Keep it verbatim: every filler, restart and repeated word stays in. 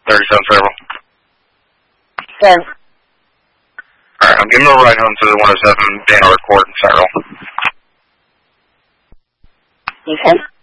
thirty-seven Federal. Sir. Alright, I'm giving a ride home to the one oh seven Dana Court in Central. Okay.